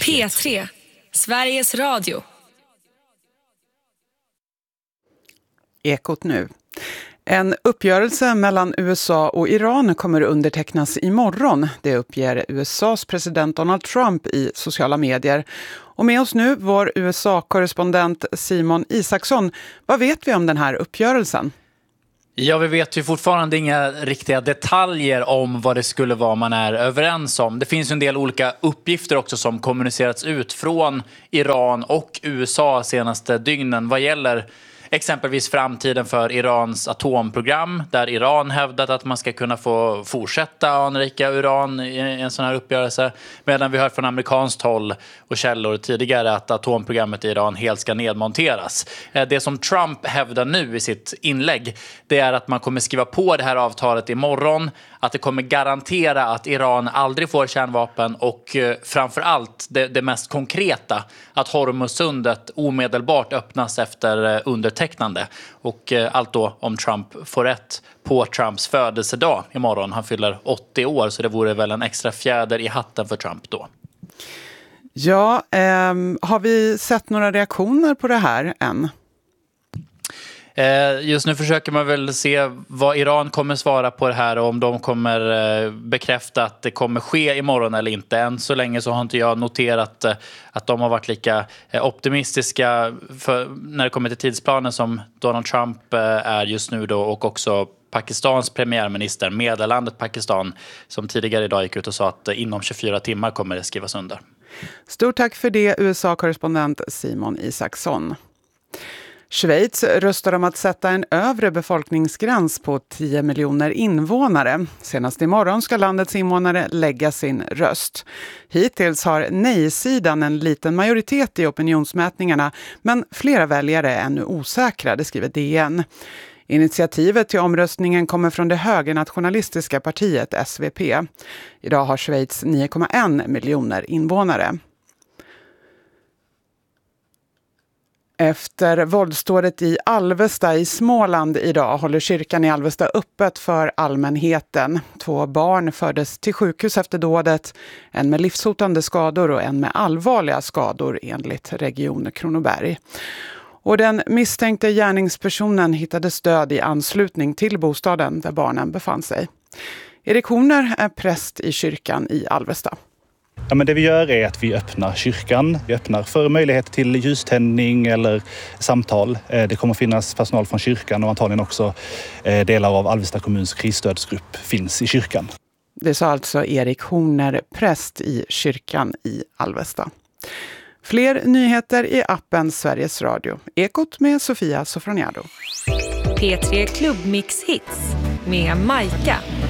P3, Sveriges Radio. Ekot nu. En uppgörelse mellan USA och Iran kommer undertecknas imorgon. Det uppger USAs president Donald Trump i sociala medier. Och med oss nu vår USA-korrespondent Simon Isaksson. Vad vet vi om den här uppgörelsen? Ja, vi vet ju fortfarande inga riktiga detaljer om vad det skulle vara man är överens om. Det finns en del olika uppgifter också som kommunicerats ut från Iran och USA senaste dygnen vad gäller exempelvis framtiden för Irans atomprogram, där Iran hävdat att man ska kunna få fortsätta anrika uran i en sån här uppgörelse. Medan vi hör från amerikanskt håll och källor tidigare att atomprogrammet i Iran helt ska nedmonteras. Det som Trump hävdar nu i sitt inlägg, det är att man kommer skriva på det här avtalet imorgon. Att det kommer garantera att Iran aldrig får kärnvapen och framförallt det mest konkreta, att Hormuzsundet omedelbart öppnas efter undertecknande. Och allt då om Trump får rätt på Trumps födelsedag imorgon. Han fyller 80 år, så det vore väl en extra fjäder i hatten för Trump då. Ja, har vi sett några reaktioner på det här än? Just nu försöker man väl se vad Iran kommer svara på det här och om de kommer bekräfta att det kommer ske imorgon eller inte. Än så länge så har inte jag noterat att de har varit lika optimistiska när det kommer till tidsplanen som Donald Trump är just nu då, och också Pakistans premiärminister, meddelandet Pakistan, som tidigare idag gick ut och sa att inom 24 timmar kommer det skrivas under. Stort tack för det, USA-korrespondent Simon Isaksson. Schweiz röstar om att sätta en övre befolkningsgräns på 10 miljoner invånare. Senast imorgon ska landets invånare lägga sin röst. Hittills har nej-sidan en liten majoritet i opinionsmätningarna, men flera väljare är ännu osäkra, det skriver DN. Initiativet till omröstningen kommer från det högernationalistiska partiet SVP. Idag har Schweiz 9,1 miljoner invånare. Efter våldsdådet i Alvesta i Småland idag håller kyrkan i Alvesta öppet för allmänheten. 2 barn fördes till sjukhus efter dådet, en med livshotande skador och en med allvarliga skador enligt Region Kronoberg. Och den misstänkte gärningspersonen hittades död i anslutning till bostaden där barnen befann sig. Erik Horner är präst i kyrkan i Alvesta. Ja, men det vi gör är att vi öppnar kyrkan. Vi öppnar för möjlighet till ljuständning eller samtal. Det kommer finnas personal från kyrkan och antagligen också delar av Alvesta kommuns krisstödsgrupp finns i kyrkan. Det sa alltså Erik Horner, präst i kyrkan i Alvesta. Fler nyheter i appen Sveriges Radio. Ekot med Sofia Sofroniado. P3 Klubbmix Hits med Majka.